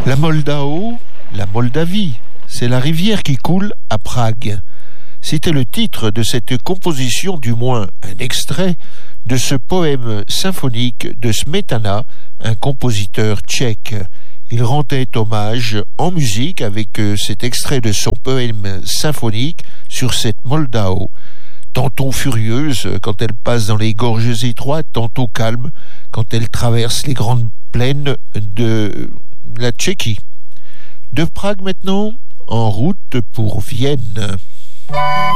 La Moldau, la Moldavie, c'est la rivière qui coule à Prague. C'était le titre de cette composition, du moins un extrait, de ce poème symphonique de Smetana, un compositeur tchèque. Il rendait hommage en musique avec cet extrait de son poème symphonique sur cette Moldau, tantôt furieuse quand elle passe dans les gorges étroites, tantôt calme quand elle traverse les grandes plaines de la Tchéquie. De Prague maintenant, en route pour Vienne.